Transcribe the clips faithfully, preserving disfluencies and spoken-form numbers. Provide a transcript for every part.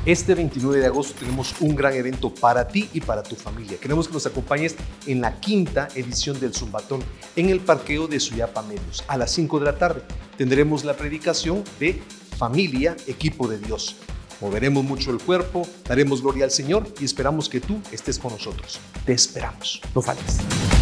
Este veintinueve de agosto tenemos un gran evento para ti y para tu familia. Queremos que nos acompañes en la quinta edición del Zumbatón en el parqueo de Suyapa Medios. A las cinco de la tarde tendremos la predicación de Familia, Equipo de Dios. Moveremos mucho el cuerpo, daremos gloria al Señor y esperamos que tú estés con nosotros. Te esperamos. No faltes.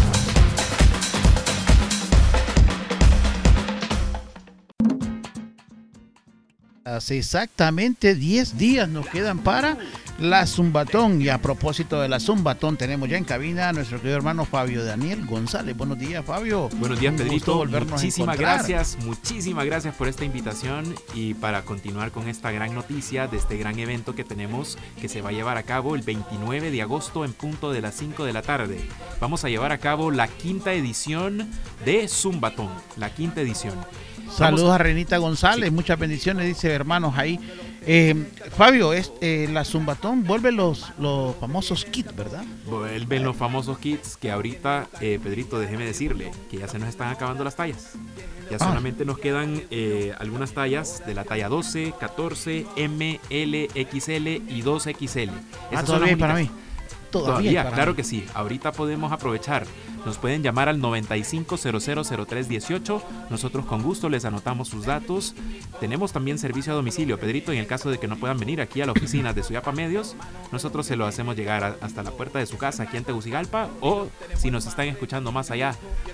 Hace exactamente diez días nos quedan para la Zumbatón. Y a propósito de la Zumbatón, tenemos ya en cabina a nuestro querido hermano Fabio Daniel González. Buenos días, Fabio. Buenos días, Un Pedrito. gusto volvernos muchísimas a encontrar. gracias, muchísimas gracias por esta invitación y para continuar con esta gran noticia de este gran evento que tenemos que se va a llevar a cabo el veintinueve de agosto en punto de las cinco de la tarde. Vamos a llevar a cabo la quinta edición de Zumbatón, la quinta edición. Saludos Vamos. a Renita González, Sí. Muchas bendiciones, dice hermanos ahí. Eh, Fabio, es, eh, la Zumbatón vuelve los, los famosos kits, ¿verdad? Vuelven los famosos kits que ahorita, eh, Pedrito, déjeme decirle que ya se nos están acabando las tallas. Ya Ah. solamente nos quedan eh, algunas tallas de la talla doce, catorce, M, L, X L y dos X L. Ah, Esas son todavía las hay para mí. únicas. Todavía, Todavía, hay para claro mí. que sí. Ahorita podemos aprovechar. Nos pueden llamar al noventa y cinco cero cero cero tres dieciocho. Nosotros con gusto les anotamos sus datos. Tenemos también servicio a domicilio, Pedrito, en el caso de que no puedan venir aquí a la oficina de Suyapa Medios. Nosotros se lo hacemos llegar a, hasta la puerta de su casa aquí en Tegucigalpa, o si nos están escuchando más allá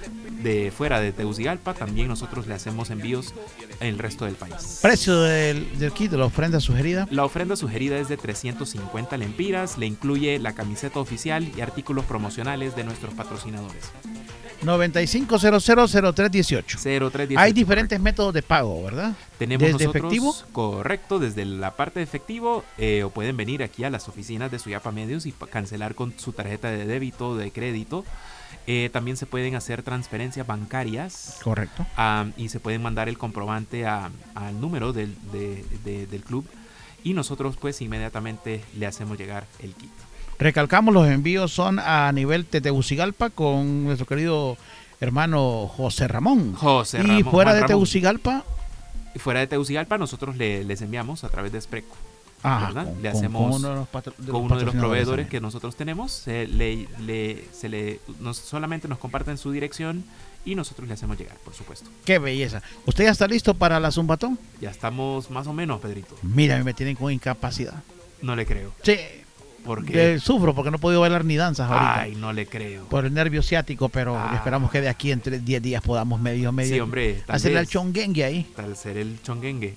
de fuera de Tegucigalpa, también nosotros le hacemos envíos en el resto del país. Precio del, del kit, de la ofrenda sugerida. La ofrenda sugerida es de trescientos cincuenta lempiras, le incluye la camiseta oficial y artículos promocionales de nuestros patrocinadores. noventa y cinco cero cero cero tres dieciocho. cero tres dieciocho, Hay diferentes correcto. métodos de pago, ¿verdad? Tenemos ¿Desde nosotros, efectivo? correcto, desde la parte de efectivo, eh, o pueden venir aquí a las oficinas de Suyapa Medios y pa- cancelar con su tarjeta de débito o de crédito. Eh, también se pueden hacer transferencias bancarias. Correcto. Um, y se pueden mandar el comprobante a- al número del, de- de- del club y nosotros pues inmediatamente le hacemos llegar el kit. Recalcamos, los envíos son a nivel de Tegucigalpa con nuestro querido hermano José Ramón. José y Ramón, fuera Juan de Ramón. Tegucigalpa, Y fuera de Tegucigalpa nosotros le, les enviamos a través de Spreco. ah, ¿verdad? con, le con- hacemos con uno de los, patro- de con uno de los proveedores patrocinadores que nosotros tenemos. Se le, le- se le, nos, solamente nos comparten su dirección y nosotros le hacemos llegar, por supuesto. también. Qué belleza. ¿Usted ya está listo para la Zumbatón? Ya estamos más o menos, Pedrito. Mira, me tienen con incapacidad. No le creo. Sí, Porque eh, sufro porque no he podido bailar ni danzas ahorita. ay, no le creo. Por el nervio ciático, pero Ah. esperamos que de aquí en tres, diez días podamos medio, medio Sí, hombre, tal hacerle vez. al chonguengue ahí. Tal ser el chonguengue.